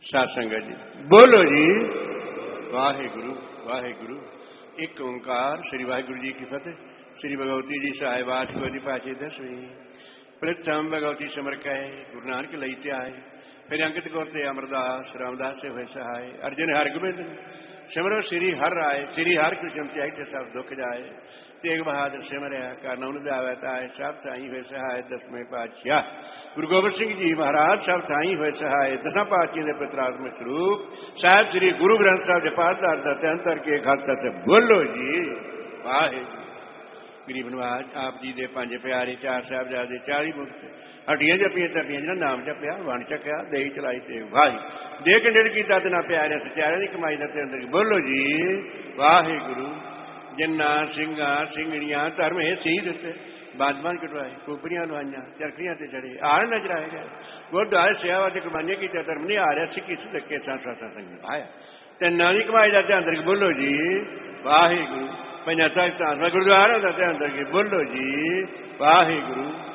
साध संगत जी बोलो जी वाहेगुरु वाहेगुरु। एक ओंकार श्री वाहेगुरु जी की फतेह। श्री भगवती जी साहिबात को पाचे 10वीं प्रथम भगवती समर कहे गुरु नानक लई त्याए फिर अंकित कौर ते अमरदास रामदास से हुए सहाय अर्जुन हरगोबिंद सिमरो श्री हर राय श्री हर कृष्ण त्याग सब दुख जाए तेग बहादुर सिमरया करन दावताय सब साई हुए सहाय 10वें पातशाह गुरु गोबिंद सिंह जी महाराज सब साई हुए सहाय 10 पातशाह के पितरात्मक स्वरूप साहिब श्री गुरु ग्रंथ साहब de पाठदार अंतर के खालसा से बोलो जी वाहेगुरू। गरीब नवाज आप जी के 5 प्यारे 4 साहिबजादे 40 मुक्त हड्डियां जपियां तपियां जिन्हें नाम जपिया वण चकिया दही चलाई ते वाही दे के डेढ़ किया तना प्यारे सचारे की कमाई दते अंदर बोलो जी वाहेगुरू। जिन्ना सिंगा सिंगड़ियां धर्म है सी दिते बाजबान कटवाए कुपरियां लुआइया चरखियां ते चढ़े आड़ नजराए गए गुरुद्वारे सेवा की कुर्बानियां की धर्म नहीं आ रहा सिक्की सदके संग आया तिना की कमाई दते अंदर बोलो जी वाहेगुरू। पंजा तख्तां गुरुद्वारा दते अंदर बोलो जी वाहेगुरू।